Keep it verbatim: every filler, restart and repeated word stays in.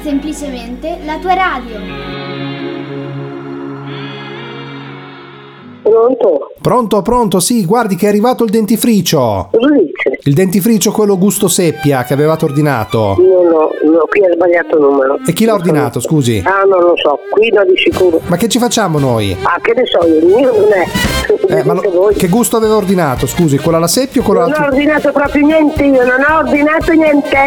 semplicemente la tua radio. Pronto? Pronto, pronto, sì, guardi che è arrivato il dentifricio. Cosa dice? Il dentifricio quello gusto seppia che avevate ordinato. No, no, no, qui ha sbagliato numero. E chi l'ha ordinato, scusi? Ah, non lo so, qui no di sicuro. Ma che ci facciamo noi? Ah, che ne so io, il mio non è. Eh, ma lo- voi. che gusto aveva ordinato, scusi? Quello alla seppia o quello Non ho alla... ordinato proprio niente io, non ho ordinato niente.